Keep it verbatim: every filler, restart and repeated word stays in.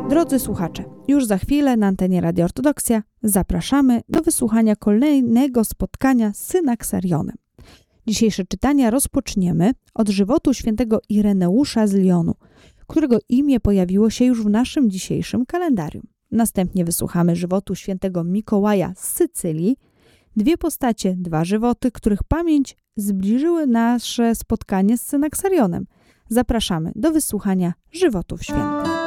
Drodzy słuchacze, już za chwilę na antenie Radia Ortodoksja zapraszamy do wysłuchania kolejnego spotkania z Synaksarionem. Dzisiejsze czytania rozpoczniemy od żywotu świętego Ireneusza z Lyonu, którego imię pojawiło się już w naszym dzisiejszym kalendarium. Następnie wysłuchamy żywotu świętego Mikołaja z Sycylii, dwie postacie, dwa żywoty, których pamięć zbliżyły nasze spotkanie z Synaksarionem. Zapraszamy do wysłuchania żywotów świętych.